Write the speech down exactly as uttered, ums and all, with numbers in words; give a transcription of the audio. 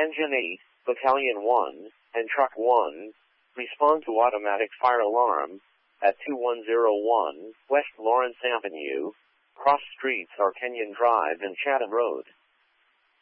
Engine eight, Battalion one, and Truck one, respond to automatic fire alarm at two one zero one West Lawrence Avenue, cross streets are Kenyon Drive and Chatham Road.